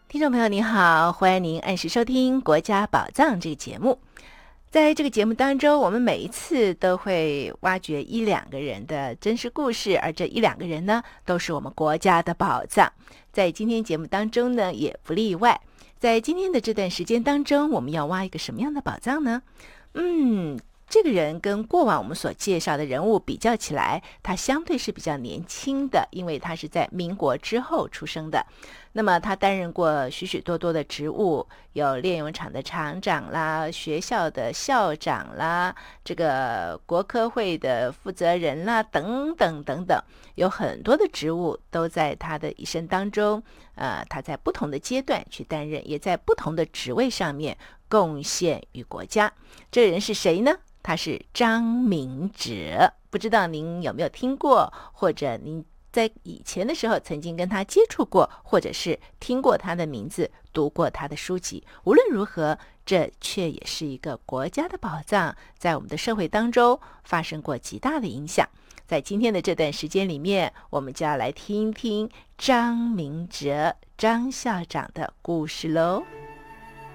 听众朋友您好，欢迎您按时收听《国家宝藏》这个节目。在这个节目当中，我们每一次都会挖掘一两个人的真实故事，而这一两个人呢，都是我们国家的宝藏。在今天节目当中呢，也不例外。在今天的这段时间当中，我们要挖一个什么样的宝藏呢？这个人跟过往我们所介绍的人物比较起来，他相对是比较年轻的，因为他是在民国之后出生的。那么他担任过许许多多的职务，有炼油厂的厂长啦，学校的校长啦，这个国科会的负责人啦，等等等等，有很多的职务都在他的一生当中，他在不同的阶段去担任，也在不同的职位上面贡献于国家。这个人是谁呢？他是张明哲，不知道您有没有听过，或者您在以前的时候曾经跟他接触过，或者是听过他的名字，读过他的书籍。无论如何，这却也是一个国家的宝藏，在我们的社会当中发生过极大的影响。在今天的这段时间里面，我们就要来听听张明哲张校长的故事喽。